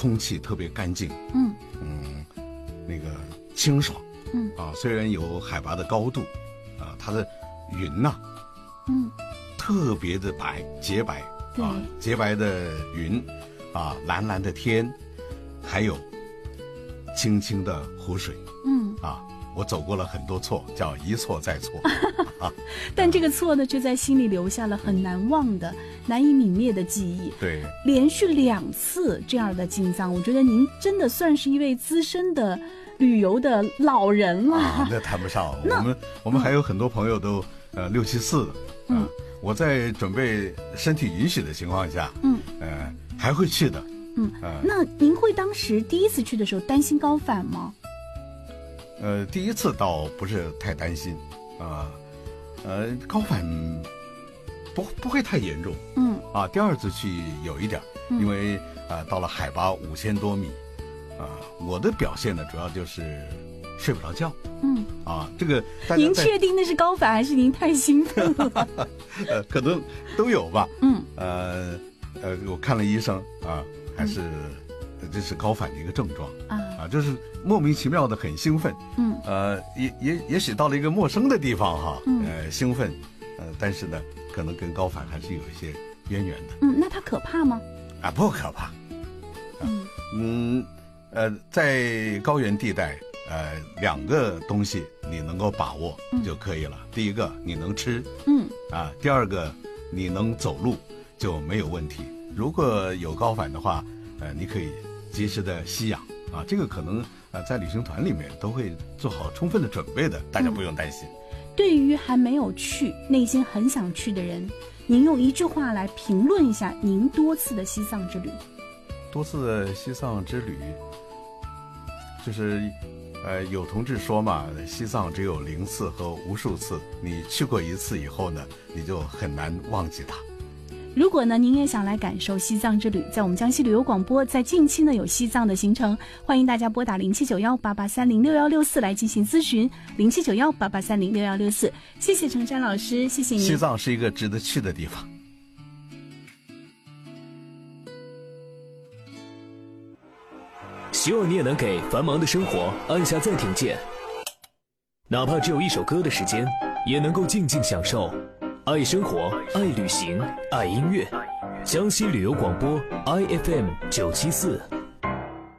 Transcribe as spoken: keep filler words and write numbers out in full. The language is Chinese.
空气特别干净， 嗯嗯，那个清爽， 嗯啊，虽然有海拔的高度，啊，它的云呐、 嗯， 特别的白洁白，啊，洁白的云，啊，蓝蓝的天，还有清清的湖水， 嗯啊，我走过了很多错，叫一错再错，啊， 但这个错呢，却在心里留下了很难忘的、难以泯灭的记忆。 对， 连续两次这样的进藏，我觉得您真的算是一位资深的旅游的老人了。 啊，那谈不上，我们我们还有很多朋友都呃六七四了， 嗯、 啊，我在准备身体允许的情况下， 嗯， 呃，还会去的。 嗯， 呃、 那您会当时第一次去的时候担心高反吗？ 呃，第一次倒不是太担心，啊、呃，呃，高反不不会太严重， 嗯， 啊，第二次去有一点， 嗯、 因为啊、呃、到了海拔五千多米，啊、呃，我的表现呢主要就是睡不着觉， 嗯， 啊，这个您确定那是高反还是您太兴奋了？ 呃，可能都有吧， 嗯， 呃呃，我看了医生啊，还是、嗯、这是高反的一个症状啊啊，就是莫名其妙的很兴奋， 嗯， 呃，也也也许到了一个陌生的地方哈， 嗯、 呃，兴奋，呃，但是呢，可能跟高反还是有一些渊源的。 嗯，那它可怕吗？ 啊，不可怕。 嗯嗯，呃，在高原地带，呃，两个东西你能够把握就可以了。嗯、第一个，你能吃， 嗯， 啊，第二个，你能走路就没有问题。如果有高反的话，呃，你可以及时的吸氧啊，这个可能呃在旅行团里面都会做好充分的准备的，大家不用担心。 嗯、对于还没有去、内心很想去的人，您用一句话来评论一下您多次的西藏之旅。 多次的西藏之旅，就是，呃，有同志说嘛，西藏只有零次和无数次，你去过一次以后呢，你就很难忘记它。 如果呢，您也想来感受西藏之旅，在我们江西旅游广播，在近期呢有西藏的行程，欢迎大家拨打零七九幺八八三零六幺六四来进行咨询，零七九幺八八三零六幺六四。谢谢程山老师，谢谢您。 西藏是一个值得去的地方。 希望你也能给繁忙的生活按下暂停键，哪怕只有一首歌的时间，也能够静静享受。爱生活，爱旅行，爱音乐。江西旅游广播 I F M 九七四。